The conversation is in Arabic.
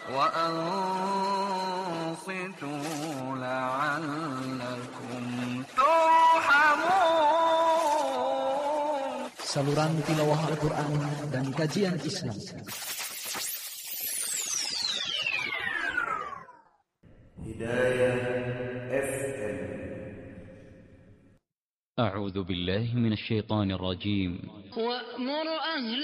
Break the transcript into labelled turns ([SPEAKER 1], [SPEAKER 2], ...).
[SPEAKER 1] وأنصتوا لعلكم ترحمون.
[SPEAKER 2] Saluran tilawah Al-Quran dan kajian Islam.
[SPEAKER 3] Hidayah FM.
[SPEAKER 4] أعوذ بالله من الشيطان الرجيم.
[SPEAKER 5] وأمر أهل